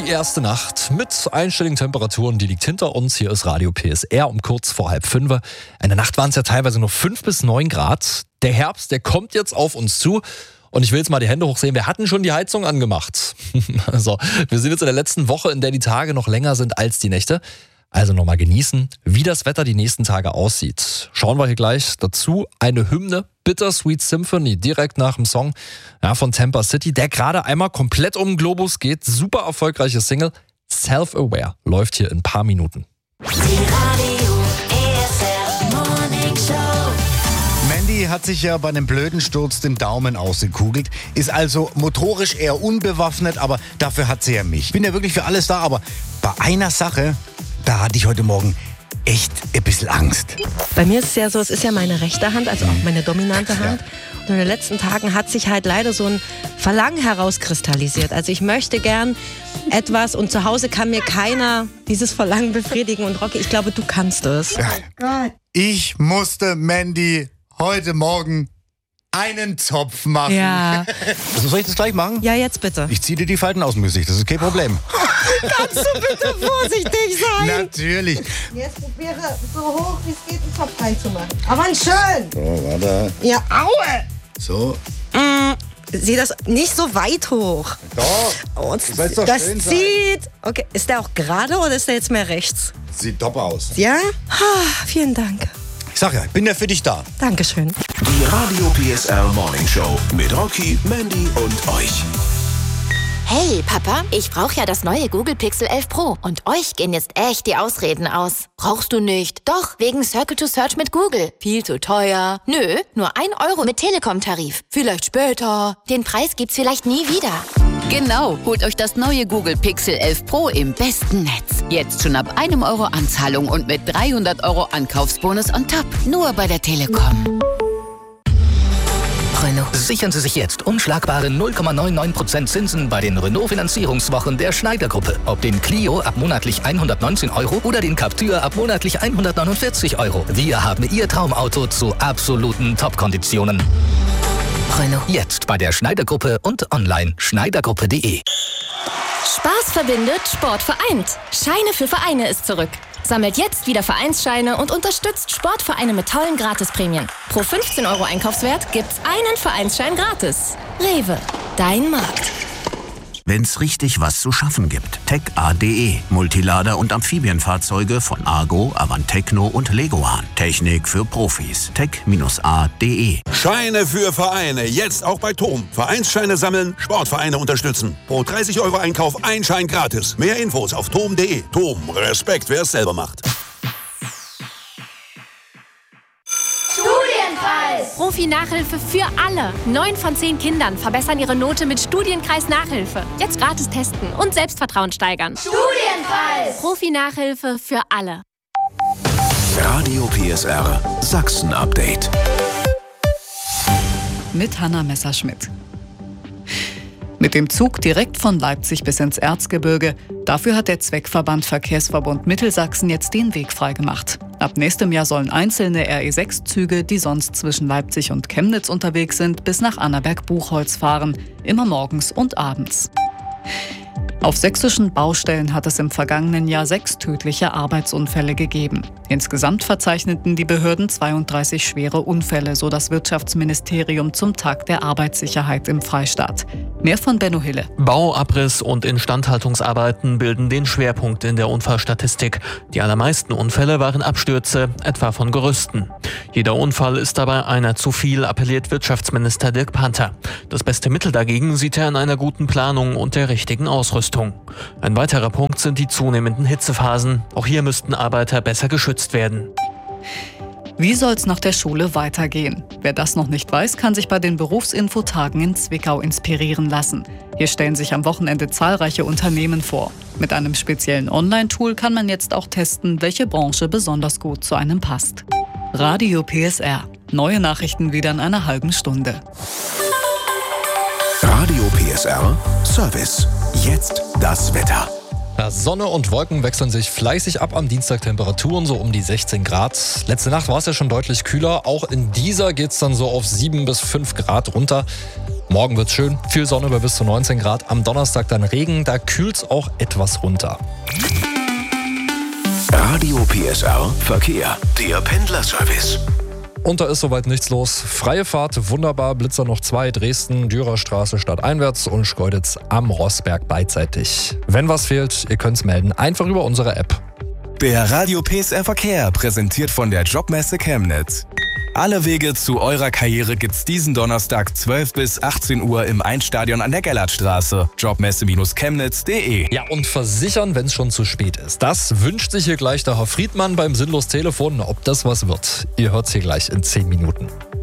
Die erste Nacht mit einstelligen Temperaturen, die liegt hinter uns. Hier ist Radio PSR um kurz vor 4:30. In der Nacht waren es ja teilweise nur 5 bis 9 Grad. Der Herbst, der kommt jetzt auf uns zu. Und ich will jetzt mal die Hände hochsehen. Wir hatten schon die Heizung angemacht. Also, wir sind jetzt in der letzten Woche, in der die Tage noch länger sind als die Nächte. Also nochmal genießen, wie das Wetter die nächsten Tage aussieht. Schauen wir hier gleich dazu. Eine Hymne, Bittersweet Symphony, direkt nach dem Song von Tampa City, der gerade einmal komplett um den Globus geht. Super erfolgreiche Single. Self-Aware läuft hier in ein paar Minuten. Die Radio PSR Morning Show. Mandy hat sich ja bei einem blöden Sturz den Daumen ausgekugelt, ist also motorisch eher unbewaffnet, aber dafür hat sie ja mich. Ich bin ja wirklich für alles da, aber bei einer Sache, da hatte ich heute Morgen echt ein bisschen Angst. Bei mir ist es ja so, es ist ja meine rechte Hand, also auch meine dominante Hand. Und in den letzten Tagen hat sich halt leider so ein Verlangen herauskristallisiert. Also ich möchte gern etwas und zu Hause kann mir keiner dieses Verlangen befriedigen. Und Rocky, ich glaube, du kannst es. Ich musste Mandy heute Morgen einen Zopf machen. Ja. Also soll ich das gleich machen? Ja, jetzt bitte. Ich ziehe dir die Falten aus dem Gesicht, das ist kein Problem. Kannst du bitte vorsichtig sein? Natürlich. Jetzt probiere so hoch wie es geht einen Zopf reinzumachen. Aber schön. So, warte. Ja, aue. So. Sieh das nicht so weit hoch. Doch. Oh, soll's doch das schön sein. zieht. Okay, ist der auch gerade oder ist der jetzt mehr rechts? Sieht top aus. Ja? Vielen Dank. Ich sag ja, ich bin ja für dich da. Dankeschön. Die Radio PSR Morning Show mit Rocky, Mandy und euch. Hey Papa, ich brauche ja das neue Google Pixel 11 Pro und euch gehen jetzt echt die Ausreden aus. Brauchst du nicht? Doch, wegen Circle to Search mit Google. Viel zu teuer. Nö, nur 1 Euro mit Telekom-Tarif. Vielleicht später. Den Preis gibt's vielleicht nie wieder. Genau, holt euch das neue Google Pixel 11 Pro im besten Netz. Jetzt schon ab 1 Euro Anzahlung und mit 300 Euro Ankaufsbonus on top. Nur bei der Telekom. Renault. Sichern Sie sich jetzt unschlagbare 0,99% Zinsen bei den Renault-Finanzierungswochen der Schneider-Gruppe. Ob den Clio ab monatlich 119 Euro oder den Captur ab monatlich 149 Euro. Wir haben Ihr Traumauto zu absoluten Top-Konditionen. Renault. Jetzt bei der Schneider-Gruppe und online schneidergruppe.de. Spaß verbindet, Sport vereint. Scheine für Vereine ist zurück. Sammelt jetzt wieder Vereinsscheine und unterstützt Sportvereine mit tollen Gratisprämien. Pro 15 Euro Einkaufswert gibt's einen Vereinsschein gratis. Rewe, dein Markt. Wenn's richtig was zu schaffen gibt. Tech.de. Multilader und Amphibienfahrzeuge von Argo, Avantecno und Legoan. Technik für Profis. Tech-A.de. Scheine für Vereine. Jetzt auch bei TOM. Vereinsscheine sammeln, Sportvereine unterstützen. Pro 30 Euro Einkauf ein Schein gratis. Mehr Infos auf tom.de. TOM. Respekt, wer es selber macht. Profi-Nachhilfe für alle. 9 von 10 Kindern verbessern ihre Note mit Studienkreis-Nachhilfe. Jetzt gratis testen und Selbstvertrauen steigern. Studienkreis! Profi-Nachhilfe für alle. Radio PSR Sachsen-Update. Mit Hanna Messerschmidt. Mit dem Zug direkt von Leipzig bis ins Erzgebirge. Dafür hat der Zweckverband Verkehrsverbund Mittelsachsen jetzt den Weg freigemacht. Ab nächstem Jahr sollen einzelne RE6-Züge, die sonst zwischen Leipzig und Chemnitz unterwegs sind, bis nach Annaberg-Buchholz fahren. Immer morgens und abends. Auf sächsischen Baustellen hat es im vergangenen Jahr 6 tödliche Arbeitsunfälle gegeben. Insgesamt verzeichneten die Behörden 32 schwere Unfälle, so das Wirtschaftsministerium zum Tag der Arbeitssicherheit im Freistaat. Mehr von Benno Hille. Bau, Abriss und Instandhaltungsarbeiten bilden den Schwerpunkt in der Unfallstatistik. Die allermeisten Unfälle waren Abstürze, etwa von Gerüsten. Jeder Unfall ist dabei einer zu viel, appelliert Wirtschaftsminister Dirk Panther. Das beste Mittel dagegen sieht er in einer guten Planung und der richtigen Ausrüstung. Ein weiterer Punkt sind die zunehmenden Hitzephasen. Auch hier müssten Arbeiter besser geschützt werden. Wie soll's nach der Schule weitergehen? Wer das noch nicht weiß, kann sich bei den Berufsinfotagen in Zwickau inspirieren lassen. Hier stellen sich am Wochenende zahlreiche Unternehmen vor. Mit einem speziellen Online-Tool kann man jetzt auch testen, welche Branche besonders gut zu einem passt. Radio PSR. Neue Nachrichten wieder in einer halben Stunde. Radio PSR Service. Jetzt das Wetter. Ja, Sonne und Wolken wechseln sich fleißig ab am Dienstag. Temperaturen so um die 16 Grad. Letzte Nacht war es ja schon deutlich kühler. Auch in dieser geht es dann so auf 7 bis 5 Grad runter. Morgen wird's schön, viel Sonne bei bis zu 19 Grad. Am Donnerstag dann Regen, da kühlt's auch etwas runter. Radio PSR Verkehr, der Pendlerservice. Und da ist soweit nichts los. Freie Fahrt, wunderbar. Blitzer noch 2, Dresden, Dürerstraße stadteinwärts und Schkeuditz am Rossberg beidseitig. Wenn was fehlt, ihr könnt's melden. Einfach über unsere App. Der Radio PSR Verkehr, präsentiert von der Jobmesse Chemnitz. Alle Wege zu eurer Karriere gibt's diesen Donnerstag 12 bis 18 Uhr im Einstadion an der Gellertstraße. Jobmesse-chemnitz.de. Ja, und versichern, wenn es schon zu spät ist. Das wünscht sich hier gleich der Herr Friedmann beim Sinnlos Telefon. Ob das was wird, ihr hört's hier gleich in 10 Minuten.